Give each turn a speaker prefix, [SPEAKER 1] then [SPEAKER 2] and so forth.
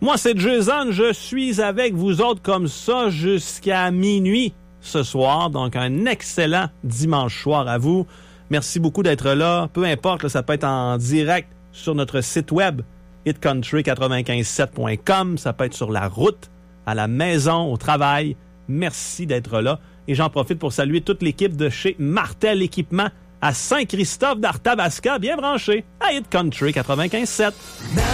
[SPEAKER 1] Moi, c'est Jason. Je suis avec vous autres comme ça jusqu'à minuit ce soir. Donc, un excellent dimanche soir à vous. Merci beaucoup d'être là. Peu importe, là, ça peut être en direct sur notre site web, hitcountry957.com. Ça peut être sur la route, à la maison, au travail. Merci d'être là. Et j'en profite pour saluer toute l'équipe de chez Martel Équipement à Saint-Christophe d'Arthabasca, bien branché à Hit Country 95.7.